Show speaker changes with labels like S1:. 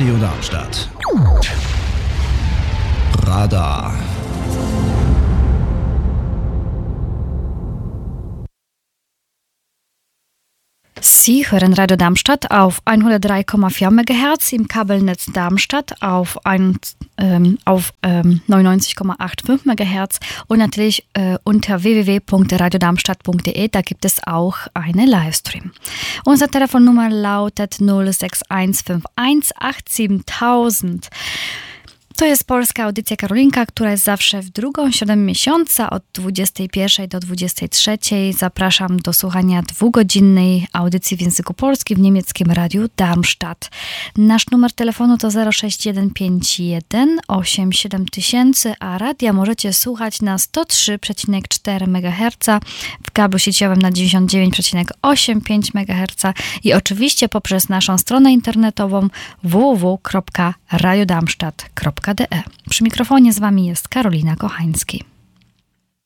S1: Radio Darmstadt. Radar.
S2: Sie hören Radio Darmstadt auf 103,4 MHz im Kabelnetz Darmstadt auf 99,85 MHz und natürlich unter www.radiodarmstadt.de. Da gibt es auch einen Livestream. Unsere Telefonnummer lautet 06151 87000. To jest polska audycja Karolinka, która jest zawsze w drugą środę miesiąca od 21 do 23. Zapraszam do słuchania 2-godzinnej audycji w języku polskim w niemieckim radiu Darmstadt. Nasz numer telefonu to 06151 87000, a radia możecie słuchać na 103,4 MHz, w kablu sieciowym na 99,85 MHz i oczywiście poprzez naszą stronę internetową www.radiodarmstadt.de. Przy mikrofonie z Wami jest Karolina Kochański.